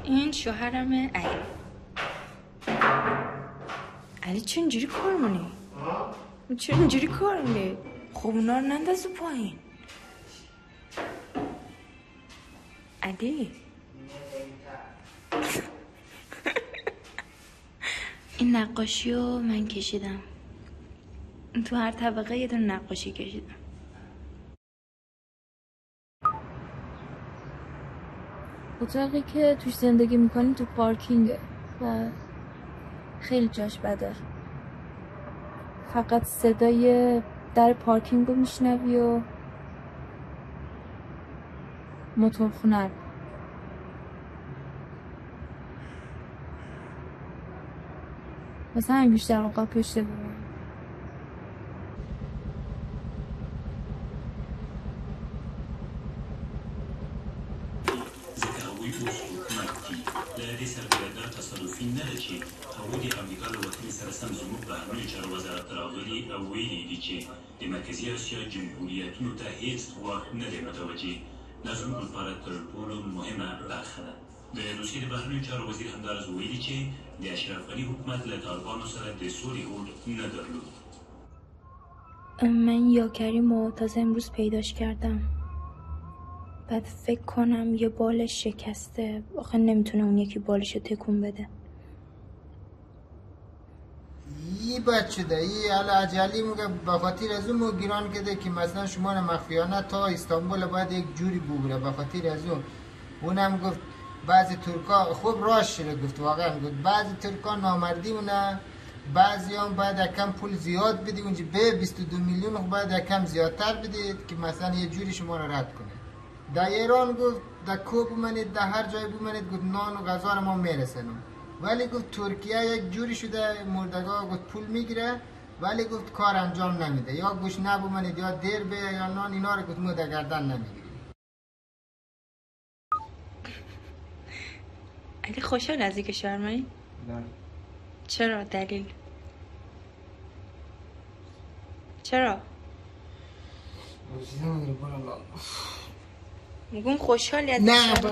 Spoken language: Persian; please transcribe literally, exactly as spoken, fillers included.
این شوهرمه علی. علی چه اینجوری کار منی؟ چه اینجوری کار منی؟ خب اونا رو نندازو پایین. علی این نقاشی رو من کشیدم. تو هر طبقه یه دونه نقاشی کشیدم. اتاقی که توش زندگی میکنی تو پارکینگه و خیلی جاش بده. فقط صدای در پارکینگ رو میشنوی و موتورخونه رو. مثلا همین بیشتر اوقات پشت ببین. د سرګردان تصادفي نه ده چې هغوی د امریکا له وطن سره سم زموږ بهرنیو چارو وزارت ته راغلي او ویلي دي چې د مرکزي اسیا جمهوریتونو ته هیڅ ځواک نه دی متوجه. دا زموږ لپاره تر ټولو مهمه برخه ده. د روسیې د بهرنیو چارو وزیر همداراز ویلي چې د اشرف غني حکومت له طالبانو سره د سولې هوډ نه درلود. من یا کریم رو تازه امروز پیداش کردم. بعد فکر کنم یه بالش شکسته. آخه نمیتونه اون یکی بالش رو تکون بده. یه بچه ده یه حالا عجلی میگه بخاطر از اون گیران کده که مثلا شما مخفیانه تا استانبول باید یک جوری بگیره. بخاطر از اون اونم گفت بعضی ترکا خوب راش شده. گفت واقعا گفت بعضی ترکا نامردی مونه. بعضی هم باید کم پول زیاد بدی. اونجا به بیست و دو میلیون باید کم زیادتر بدید که مثلا یه جوری شما رو رد کنه. در ایران گفت در کوه بمانید، در هر جای بمانید گفت نان و غذا رو ما میرسنم. ولی گفت ترکیه یک جوری شده مردگاه گفت پول میگیره ولی گفت کار انجام نمیده. یا گوش نبمانید یا دیر به یا نان اینا رو گفت ما در گردن نمیگیریم. علی خوشحال از اینکه شرمایی؟ نه. چرا؟ دلیل؟ چرا؟ میگم خوشحالی از نه